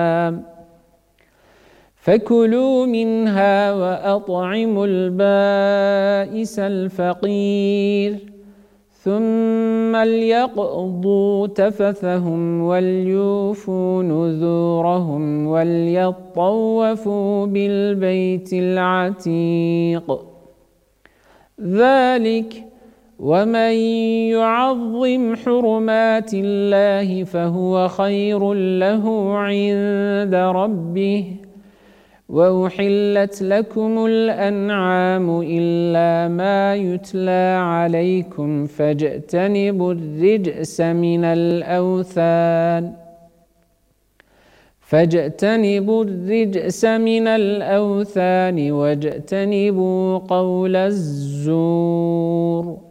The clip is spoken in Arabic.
فكلوا منها وأطعموا البائس الفقير ثم ليقضوا تفثهم وليوفوا نذورهم وليطوفوا بالبيت العتيق ذلك ومن يعظم حرمات الله فهو خير له عند ربه وأحلت لكم الأنعام إلا ما يتلى عليكم فاجتنبوا الرجس من الأوثان واجتنبوا قول الزور